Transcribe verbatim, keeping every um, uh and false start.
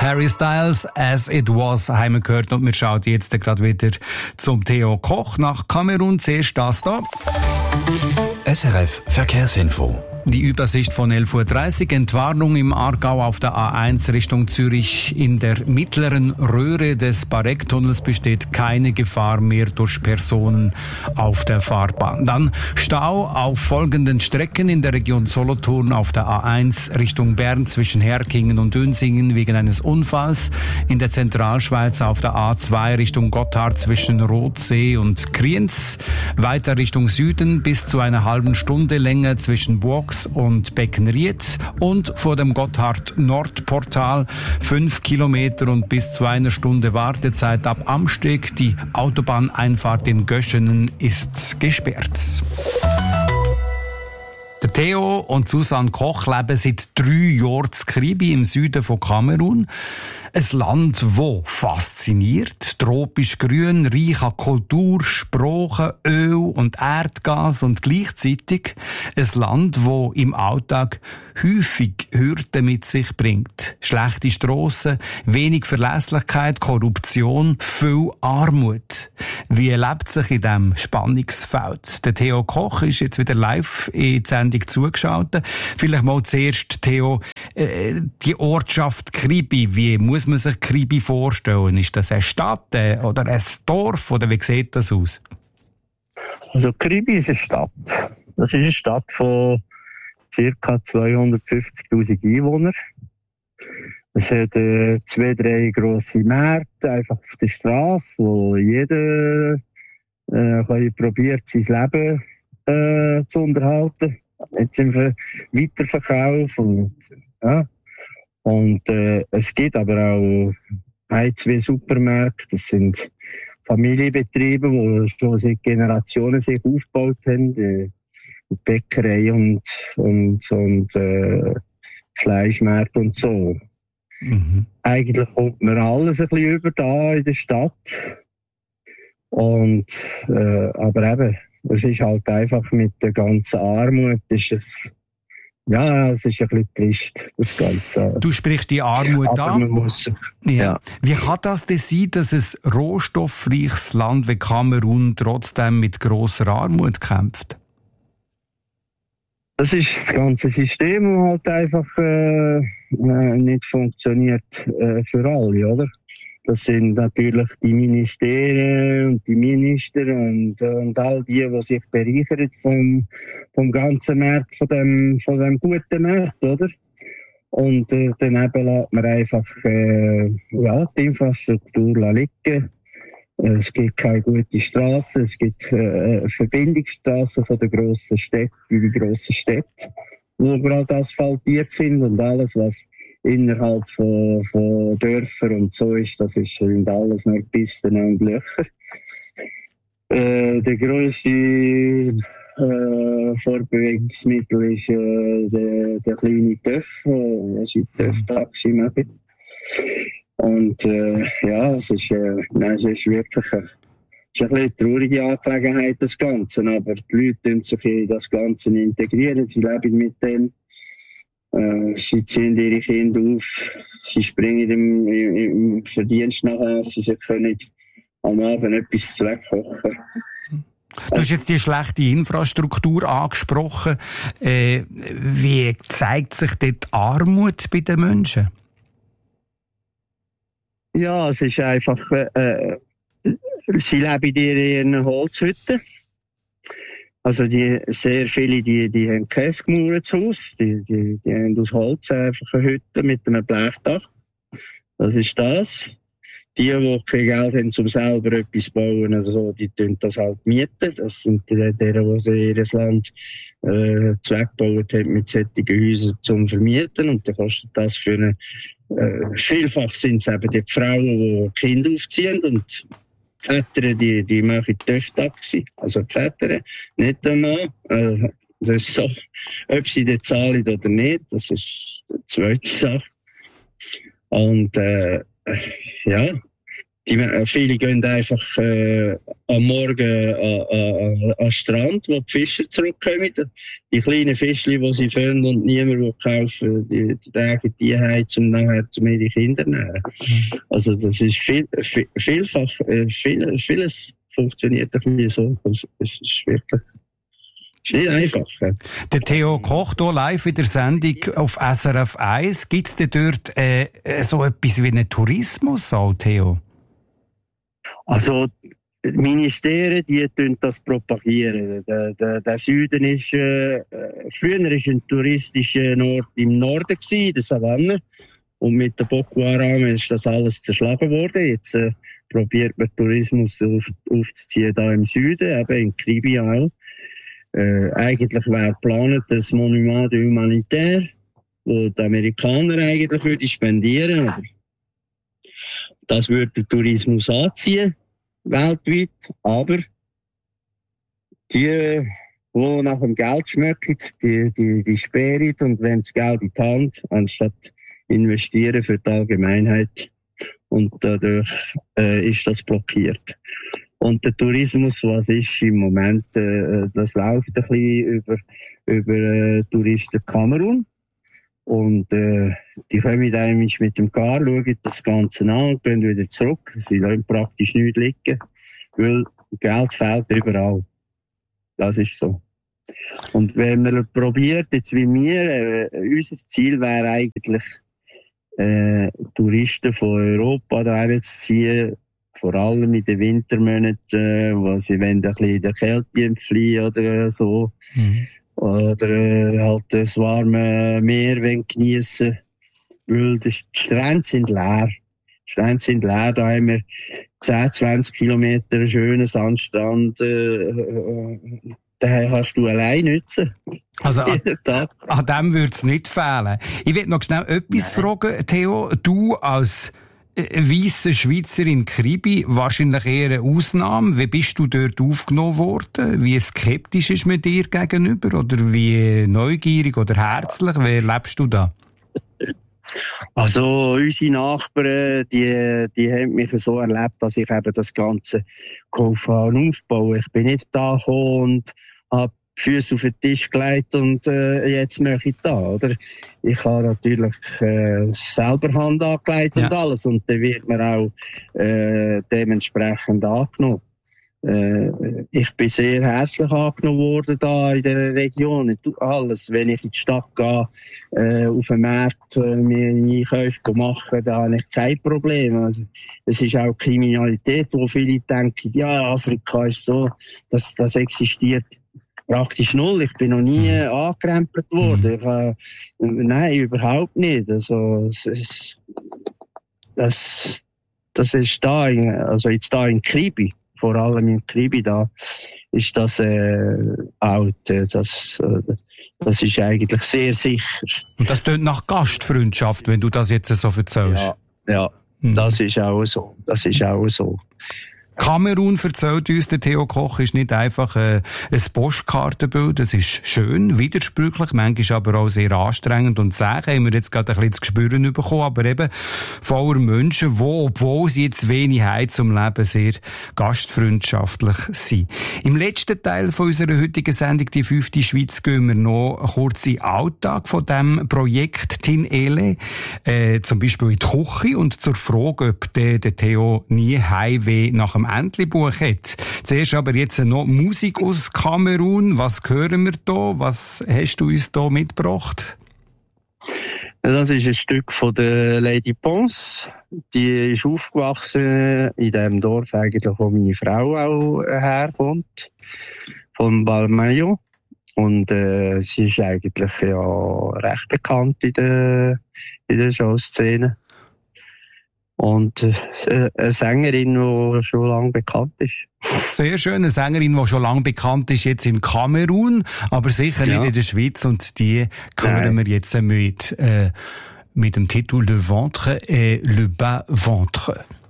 Harry Styles, As It Was, haben wir gehört. Und wir schauen jetzt gerade wieder zum Theo Koch nach Kamerun. Zuerst das da. S R F Verkehrsinfo. Die Übersicht von elf Uhr dreißig. Entwarnung im Aargau auf der A eins Richtung Zürich. In der mittleren Röhre des Barecktunnels besteht keine Gefahr mehr durch Personen auf der Fahrbahn. Dann Stau auf folgenden Strecken in der Region Solothurn auf der A eins Richtung Bern zwischen Herkingen und Dünsingen wegen eines Unfalls. In der Zentralschweiz auf der A zwei Richtung Gotthard zwischen Rothsee und Kriens. Weiter Richtung Süden bis zu einer halben Stunde länger zwischen Burg und Beckenried und vor dem Gotthard-Nordportal fünf Kilometer und bis zu einer Stunde Wartezeit ab Amsteg. Die Autobahneinfahrt in Göschenen ist gesperrt. Der Theo und Susanne Koch leben seit drei Jahren in Kribi im Süden von Kamerun. Ein Land, das fasziniert, tropisch grün, reich an Kultur, Sprache, Öl und Erdgas und gleichzeitig ein Land, das im Alltag häufig Hürden mit sich bringt. Schlechte Strassen, wenig Verlässlichkeit, Korruption, viel Armut. Wie lebt sich in diesem Spannungsfeld? Der Theo Koch ist jetzt wieder live in die Sendung zugeschaltet. Vielleicht mal zuerst, Theo, äh, die Ortschaft Kribi, wie muss man sich Kribi vorstellen? Ist das eine Stadt äh, oder ein Dorf oder wie sieht das aus? Also Kribi ist eine Stadt. Das ist eine Stadt von ca. zweihundertfünfzigtausend Einwohnern. Es hat äh, zwei, drei grosse Märkte einfach auf der Straße, wo jeder äh, kann probiert, sein Leben äh, zu unterhalten. Jetzt im Weiterverkauf und ja. Und äh, es gibt aber auch ein, zwei Supermärkte. Das sind Familienbetriebe, die schon seit Generationen sich aufgebaut haben. Die Bäckerei und, und, und äh, Fleischmärkte und so. Mhm. Eigentlich kommt man alles ein bisschen über da in der Stadt. Und, äh, aber eben, es ist halt einfach mit der ganzen Armut, ist es, ja, es ist ein bisschen trist, das Ganze. Du sprichst die Armut an. Man muss, ja. ja. Wie kann das denn sein, dass ein rohstoffreiches Land wie Kamerun trotzdem mit grosser Armut kämpft? Das ist das ganze System, das halt einfach äh, nicht funktioniert äh, für alle, oder? Das sind natürlich die Ministerien und die Minister und, und all die, die sich bereichern vom, vom ganzen Markt, von dem, von dem guten Markt, oder? Und äh, daneben lässt man einfach äh, ja, die Infrastruktur liegen. Es gibt keine gute Straßen, es gibt äh, Verbindungsstraßen von den grossen Städten in die grossen Städte, die gerade asphaltiert sind und alles, was innerhalb von, von Dörfern und so ist, das ist sind alles nur Pisten und Löcher. Äh, der grösste äh, Fortbewegungsmittel ist äh, der, der kleine Töff, äh, sie Töff-Taxi machen. Und äh, ja, es ist, äh, nein, es ist wirklich eine, es ist ein bisschen eine traurige Angelegenheit, das Ganze. Aber die Leute tun sich in das Ganze integrieren, sie leben mit dem. Äh, sie ziehen ihre Kinder auf, sie springen im, im, im Verdienst nachher, sie sich können am Abend etwas zurechtkochen. Du hast jetzt die schlechte Infrastruktur angesprochen. Äh, wie zeigt sich dort die Armut bei den Menschen? Ja, es ist einfach, äh, sie leben in ihren Holzhütten. Also die, sehr viele, die, die haben kein gemauertes Haus, die, die, die haben aus Holz einfach eine Hütte mit einem Blechdach. Das ist das. Die, die kein Geld haben, um selber etwas zu bauen, also die tun das halt mieten. Das sind die, die, die ihr Land äh, zweckgebaut haben mit solchen Häusern zum Vermieten. Und dann kostet das für eine, äh, vielfach sind es eben die Frauen, die Kinder aufziehen und die Väter, die, die machen Töff-Taxi. Also die Väter, nicht der Mann. Äh, das ist so, ob sie das zahlen oder nicht, das ist die zweite Sache. Und, äh, ja, Die, viele gehen einfach äh, am Morgen an äh, äh, Strand, wo die Fischer zurückkommen. Die kleinen Fischchen, die sie fangen und niemand will kaufen, die, die tragen die heim, um nachher zu ihre Kinder zu nähren. Mhm. Also das ist viel, viel, vielfach, äh, viel, vieles funktioniert ein bisschen so. Es ist wirklich ist nicht einfach. Ja. Der Theo Koch hier live in der Sendung auf S R F eins. Gibt es denn dort äh, so etwas wie einen Tourismus, auch, Theo? Also, die Ministerien, die tun das propagieren. Der, der, der Süden ist, äh, früher ist ein touristischer Ort im Norden gewesen, in der Savanne. Und mit der Boko Haram ist das alles zerschlagen worden. Jetzt äh, probiert man Tourismus auf, aufzuziehen da im Süden, eben in Kribi auch. Äh, eigentlich wäre geplant das Monument de Humanitaire, wo die Amerikaner eigentlich würden spendieren, aber das würde den Tourismus anziehen, weltweit, aber die, die nach dem Geld schmecken, die, die, die sperren und wenn das Geld in die Hand, anstatt investieren für die Allgemeinheit. Und dadurch äh, ist das blockiert. Und der Tourismus, was ist im Moment, äh, das läuft ein bisschen über, über äh, Touristen Kamerun. Und äh, die kommen einmal mit dem Car, schauen das Ganze an und gehen wieder zurück. Sie lassen praktisch nichts liegen, weil Geld fehlt überall. Das ist so. Und wenn man probiert, jetzt wie wir, äh, unser Ziel wäre eigentlich, äh, Touristen von Europa daher zu ziehen, vor allem in den Wintermonaten, äh, wo sie wollen ein bisschen in der Kälte entfliehen oder so. Mhm. Oder äh, halt das warme Meer geniessen, weil die Strände sind leer. Die Strände sind leer, da haben wir zehn, zwanzig Kilometer schönen Sandstrand, äh, äh, den kannst du allein nutzen. Also an, an dem würde es nicht fehlen. Ich will noch schnell etwas Nein. fragen, Theo. Du als weisse Schweizerin Kribi, wahrscheinlich eher eine Ausnahme. Wie bist du dort aufgenommen worden? Wie skeptisch ist man dir gegenüber? Oder wie neugierig oder herzlich? Wie lebst du da? Also, unsere Nachbarn, die, die haben mich so erlebt, dass ich eben das Ganze geholfen habe und aufbauen. Ich bin nicht da gekommen und habe die Füße auf den Tisch gelegt und äh, jetzt mache ich da, oder? Ich habe natürlich äh, selber Hand angelegt ja. und alles und dann wird man auch äh, dementsprechend angenommen. Äh, ich bin sehr herzlich angenommen worden da in der Region. Alles, wenn ich in die Stadt gehe, äh, auf den Markt äh, meine Einkäufe machen, da habe ich kein Problem. Also, es ist auch Kriminalität, wo viele denken, ja, Afrika ist so, das, das existiert praktisch null. Ich bin noch nie mhm. angekrempelt worden. Ich, äh, nein, überhaupt nicht. Also, es ist, das, das ist da, in, also jetzt da in Kribi. Vor allem in Kribi da ist das äh, auch, das, äh, das ist eigentlich sehr sicher. Und das tönt nach Gastfreundschaft, wenn du das jetzt so erzählst. Ja, ja mhm. das ist auch so. Das ist auch so. Kamerun, erzählt uns der Theo Koch, ist nicht einfach äh, ein Postkartenbild. Es ist schön, widersprüchlich, manchmal aber auch sehr anstrengend und zäh. Haben wir jetzt gerade ein bisschen zu spüren bekommen, aber eben voller Menschen, die, obwohl sie jetzt wenig haben zum Leben, sehr gastfreundschaftlich sind. Im letzten Teil von unserer heutigen Sendung, die fünfte Schweiz, gehen wir noch kurz in den Alltag von diesem Projekt Tin Ele, äh, zum Beispiel in die Küche und zur Frage, ob der, der Theo nie Heimweh nach dem Entlebuch hat. Zuerst aber jetzt noch Musik aus Kamerun. Was hören wir da? Was hast du uns da mitgebracht? Das ist ein Stück von der Lady Pons. Die ist aufgewachsen in dem Dorf, eigentlich, wo meine Frau auch herkommt. Von Balmayo. Und äh, sie ist eigentlich ja recht bekannt in der, in der Showszene. Und äh, eine Sängerin, die schon lange bekannt ist. Sehr schön, eine Sängerin, die schon lange bekannt ist, jetzt in Kamerun, aber sicher ja. nicht in der Schweiz. Und die hören wir jetzt mit, äh, mit dem Titel Le Ventre et le Bas Ventre.